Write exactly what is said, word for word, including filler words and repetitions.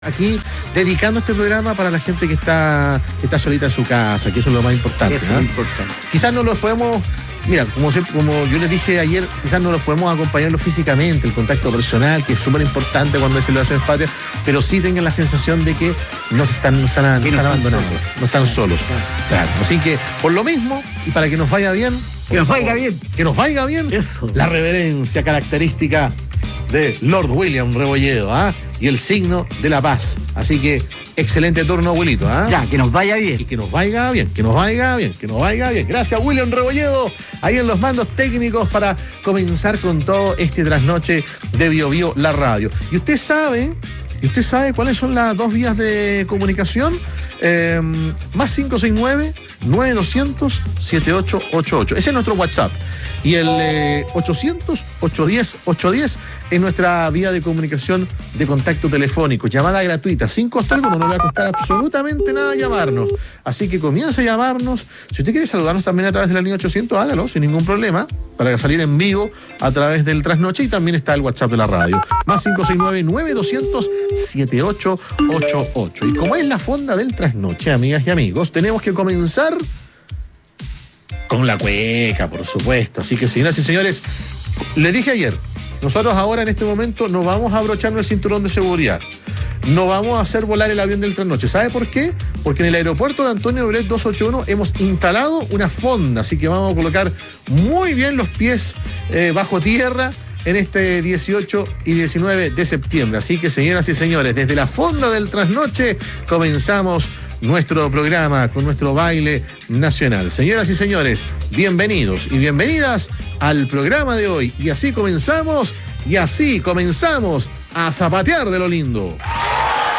Aquí dedicando este programa para la gente que está, que está solita en su casa, que eso es lo más importante. Eso ¿no? es importante. Quizás no los podemos, mira, como, siempre, como yo les dije ayer, quizás no los podemos acompañarlos físicamente, el contacto personal, que es súper importante cuando hay celebraciones patrias, pero sí tengan la sensación de que no se están, no están, no están abandonados, no están solos. Claro. Así que, por lo mismo, y para que nos vaya bien, Que nos vaya bien. que nos vaya bien, Eso. la reverencia característica de Lord William Rebolledo, ¿ah? Y el signo de la paz. Así que, excelente turno, abuelito, ¿ah? Ya, que nos vaya Y bien. que nos vaya bien, que nos vaya bien, que nos vaya bien. Gracias, William Rebolledo, ahí en los mandos técnicos para comenzar con todo este trasnoche de Bio Bio, la radio. Y usted sabe, y usted sabe cuáles son las dos vías de comunicación. Eh, más cinco seis nueve, nueve dos cero cero, siete ocho ocho ocho. Ese es nuestro WhatsApp. Y el eh, ochocientos, ochocientos diez, ochocientos diez es nuestra vía de comunicación de contacto telefónico. Llamada gratuita, sin costo alguno, no le va a costar absolutamente nada llamarnos. Así que comienza a llamarnos. Si usted quiere saludarnos también a través de la línea ochocientos, hágalo sin ningún problema, para salir en vivo a través del trasnoche. Y también está el WhatsApp de la radio. Más cinco seis nueve, nueve dos cero cero, siete ocho ocho ocho. Y como es la fonda del trasnoche, amigas y amigos, tenemos que comenzar con la cueca, por supuesto. Así que, señoras y señores, les dije ayer, nosotros ahora en este momento no vamos a abrocharnos el cinturón de seguridad. No vamos a hacer volar el avión del trasnoche. ¿Sabe por qué? Porque en el aeropuerto de Antonio Bret doscientos ochenta y uno hemos instalado una fonda, así que vamos a colocar muy bien los pies eh, bajo tierra en este dieciocho y diecinueve de septiembre. Así que, señoras y señores, desde la fonda del trasnoche comenzamos nuestro programa con nuestro baile nacional. Señoras y señores, bienvenidos y bienvenidas al programa de hoy. Y así comenzamos, y así comenzamos a zapatear de lo lindo.